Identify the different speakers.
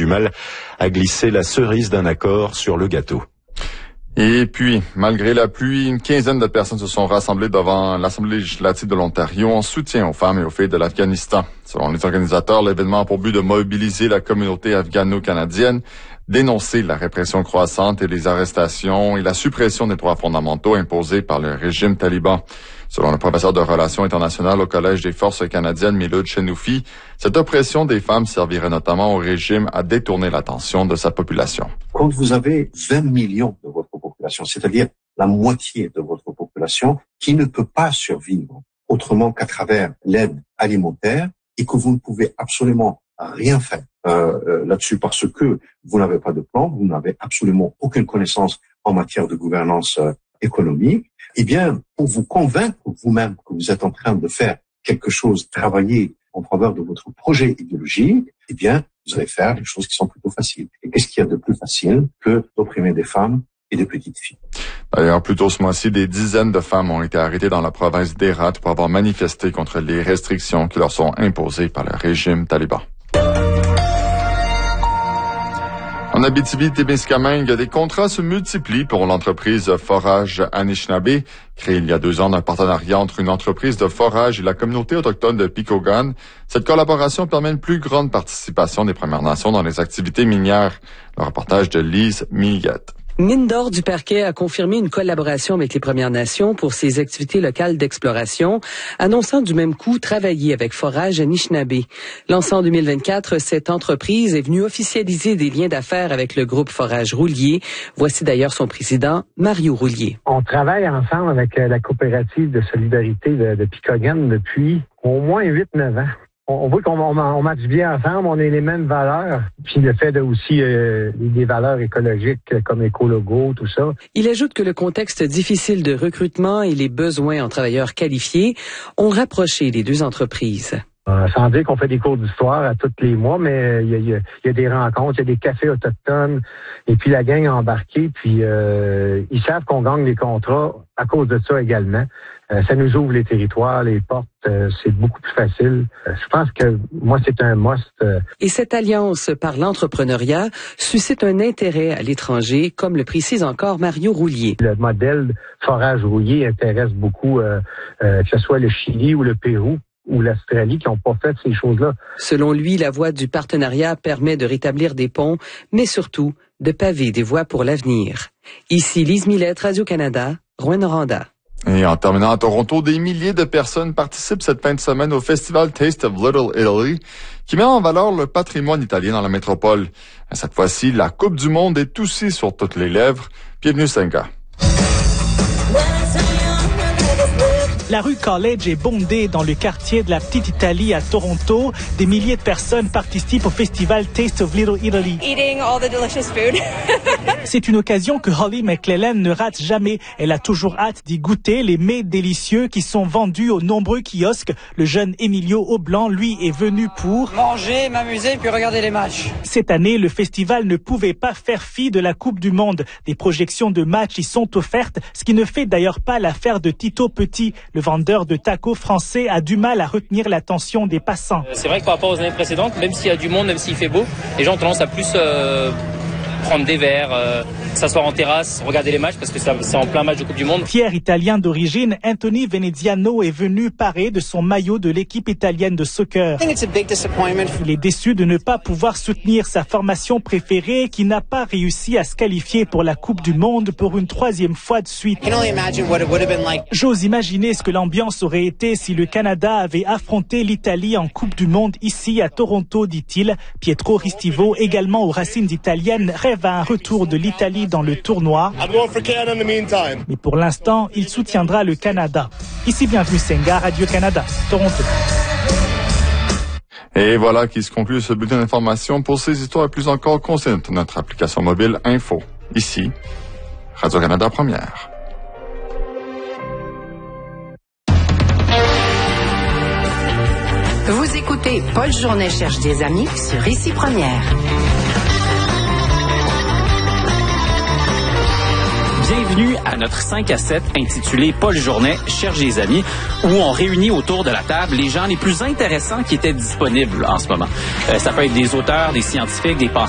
Speaker 1: du mal à glisser la cerise d'un accord sur le gâteau.
Speaker 2: Et puis, malgré la pluie, une quinzaine de personnes se sont rassemblées devant l'Assemblée législative de l'Ontario en soutien aux femmes et aux filles de l'Afghanistan. Selon les organisateurs, l'événement a pour but de mobiliser la communauté afghano-canadienne, dénoncer la répression croissante et les arrestations et la suppression des droits fondamentaux imposés par le régime taliban. Selon le professeur de Relations internationales au Collège des forces canadiennes, Miloud Chenoufi, cette oppression des femmes servirait notamment au régime à détourner l'attention de sa population.
Speaker 3: Quand vous avez 20 millions de votre population, c'est-à-dire la moitié de votre population, qui ne peut pas survivre autrement qu'à travers l'aide alimentaire et que vous ne pouvez absolument rien faire là-dessus parce que vous n'avez pas de plan, vous n'avez absolument aucune connaissance en matière de gouvernance économique, eh bien, pour vous convaincre vous-même que vous êtes en train de faire quelque chose, travailler en faveur de votre projet idéologique, eh bien, vous allez faire des choses qui sont plutôt faciles. Et qu'est-ce qu'il y a de plus facile que d'opprimer des femmes et des petites filles?
Speaker 2: D'ailleurs, plus tôt ce mois-ci, des dizaines de femmes ont été arrêtées dans la province d'Hérat pour avoir manifesté contre les restrictions qui leur sont imposées par le régime taliban. En Abitibi-Témiscamingue, des contrats se multiplient pour l'entreprise Forage Anishinaabe, créée il y a 2 ans d'un partenariat entre une entreprise de forage et la communauté autochtone de Picogan. Cette collaboration permet une plus grande participation des Premières Nations dans les activités minières. Le reportage de Lise Millette.
Speaker 4: Mine d'or du Parquet a confirmé une collaboration avec les Premières Nations pour ses activités locales d'exploration, annonçant du même coup travailler avec Forage Anishinaabe. Lancée en 2024, cette entreprise est venue officialiser des liens d'affaires avec le groupe Forage Roulier. Voici d'ailleurs son président, Mario Roulier.
Speaker 5: On travaille ensemble avec la coopérative de solidarité de Picogan depuis au moins 8-9 ans. On voit qu'on matche bien ensemble, on a les mêmes valeurs, puis le fait de aussi des valeurs écologiques comme écologo, tout ça.
Speaker 4: Il ajoute que le contexte difficile de recrutement et les besoins en travailleurs qualifiés ont rapproché les deux entreprises.
Speaker 5: Sans dire qu'on fait des cours d'histoire à tous les mois, mais il y a des rencontres, il y a des cafés autochtones, et puis la gang a embarqué, puis ils savent qu'on gagne des contrats à cause de ça également. Ça nous ouvre les territoires, les portes, c'est beaucoup plus facile. Je pense que moi, c'est un must.
Speaker 4: Et cette alliance par l'entrepreneuriat suscite un intérêt à l'étranger, comme le précise encore Mario Roulier.
Speaker 5: Le modèle Forage Roulier intéresse beaucoup, que ce soit le Chili ou le Pérou ou l'Australie qui n'ont pas fait ces choses-là.
Speaker 4: Selon lui, la voie du partenariat permet de rétablir des ponts, mais surtout de paver des voies pour l'avenir. Ici Lise Millette, Radio-Canada, Rouyn-Noranda.
Speaker 2: Et en terminant à Toronto, des milliers de personnes participent cette fin de semaine au festival Taste of Little Italy, qui met en valeur le patrimoine italien dans la métropole. Cette fois-ci, la Coupe du Monde est aussi sur toutes les lèvres. Bienvenue, Senga.
Speaker 6: La rue College est bondée dans le quartier de la Petite Italie à Toronto. Des milliers de personnes participent au festival Taste of Little Italy.
Speaker 7: Eating all the delicious food.
Speaker 6: C'est une occasion que Holly McClellan ne rate jamais. Elle a toujours hâte d'y goûter les mets délicieux qui sont vendus aux nombreux kiosques. Le jeune Emilio Aublanc, lui, est venu pour
Speaker 8: manger, m'amuser puis regarder les matchs.
Speaker 6: Cette année, le festival ne pouvait pas faire fi de la Coupe du Monde. Des projections de matchs y sont offertes, ce qui ne fait d'ailleurs pas l'affaire de Tito Petit. Le vendeur de tacos français a du mal à retenir l'attention des passants.
Speaker 9: C'est vrai que par rapport aux années précédentes, même s'il y a du monde, même s'il fait beau, les gens ont tendance à plus prendre des verres, s'asseoir en terrasse, regarder les matchs parce que c'est en plein match de Coupe du Monde.
Speaker 6: Fier italien d'origine, Anthony Veneziano est venu paré de son maillot de l'équipe italienne de soccer. Il est déçu de ne pas pouvoir soutenir sa formation préférée qui n'a pas réussi à se qualifier pour la Coupe du Monde pour une 3e fois de suite. J'ose imaginer ce que l'ambiance aurait été si le Canada avait affronté l'Italie en Coupe du Monde ici à Toronto, dit-il. Pietro Ristivo, également aux racines italiennes, rêve à un retour de l'Italie dans le tournoi. Mais pour l'instant, il soutiendra le Canada. Ici, bienvenue Senga, Radio-Canada, Toronto.
Speaker 2: Et voilà qui se conclut ce bulletin d'information. Pour ces histoires et plus encore, consulte notre application mobile Info. Ici, Radio-Canada Première.
Speaker 10: Vous écoutez Paul Journet cherche des amis sur Ici Première.
Speaker 11: Bienvenue à notre 5 à 7 intitulé Paul Journet cherche des amis, où on réunit autour de la table les gens les plus intéressants qui étaient disponibles en ce moment. Ça peut être des auteurs, des scientifiques, des penseurs